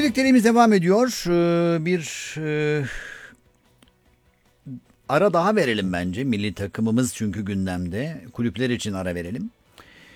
birlikteliğimiz devam ediyor. Bir ara daha verelim bence. Milli takımımız çünkü gündemde. Kulüpler için ara verelim.